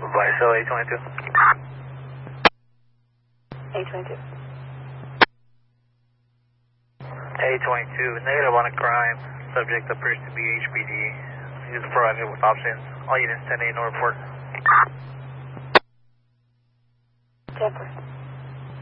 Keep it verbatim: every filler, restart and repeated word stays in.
Viso A twenty-two. A twenty-two. A twenty-two, negative on a crime. Subject appears to be H P D. He is provided with options. All units ten eight, no report. Temper.